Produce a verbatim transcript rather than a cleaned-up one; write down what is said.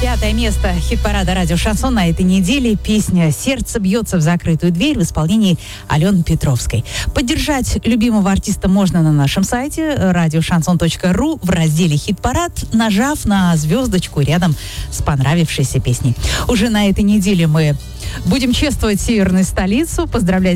Пятое место хит-парада радио «Шансон» на этой неделе. Песня «Сердце бьется в закрытую дверь» в исполнении Алены Петровской. Поддержать любимого артиста можно на нашем сайте радио шансон точка ру в разделе «Хит-парад», нажав на звездочку рядом с понравившейся песней. Уже на этой неделе мы будем чествовать северную столицу, поздравлять